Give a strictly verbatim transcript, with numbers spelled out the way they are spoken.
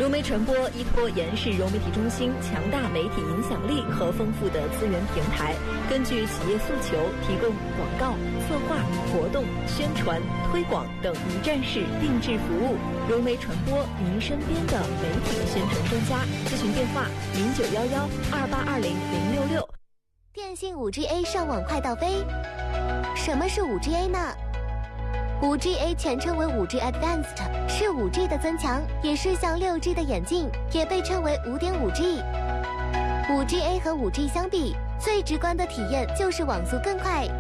融媒传播依托延世融媒体中心强大媒体影响力和丰富的资源平台，根据企业诉求，提供广告、策划、活动、宣传、推广等一站式定制服务。融媒传播，您身边的媒体宣传专家。咨询电话：零九幺幺二八二零零六六。 电信 五 G A 上网快到飞。什么是 五 G A 呢？ 五 G A 全称为 五 G Advanced， 是 五 G 的增强，也是向 六 G 的演进，也被称为 五点五 G。 五 G A 和 五 G 相比，最直观的体验就是网速更快，